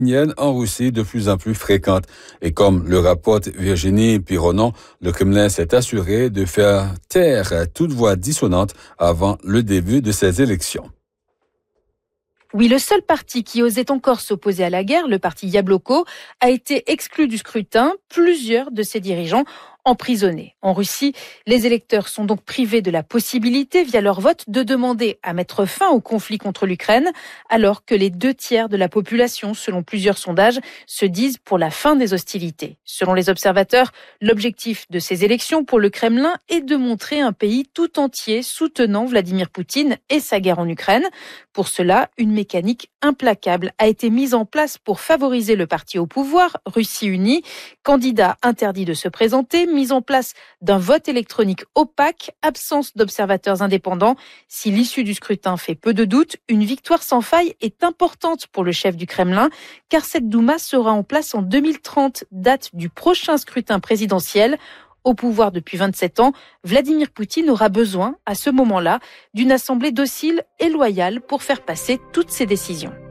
ukrainienne en Russie de plus en plus fréquente. Et comme le rapporte Virginie Pironon, le Kremlin s'est assuré de faire taire toute voix dissonante avant le début de ces élections. Oui, le seul parti qui osait encore s'opposer à la guerre, le parti Yabloko, a été exclu du scrutin. Plusieurs de ses dirigeants emprisonnés. En Russie, les électeurs sont donc privés de la possibilité, via leur vote, de demander à mettre fin au conflit contre l'Ukraine, alors que les 2/3 de la population, selon plusieurs sondages, se disent pour la fin des hostilités. Selon les observateurs, l'objectif de ces élections pour le Kremlin est de montrer un pays tout entier soutenant Vladimir Poutine et sa guerre en Ukraine. Pour cela, une mécanique implacable a été mise en place pour favoriser le parti au pouvoir, Russie Unie. Candidat interdit de se présenter, mise en place d'un vote électronique opaque, absence d'observateurs indépendants. Si l'issue du scrutin fait peu de doute, une victoire sans faille est importante pour le chef du Kremlin, car cette Douma sera en place en 2030, date du prochain scrutin présidentiel. Au pouvoir depuis 27 ans, Vladimir Poutine aura besoin, à ce moment-là, d'une assemblée docile et loyale pour faire passer toutes ses décisions.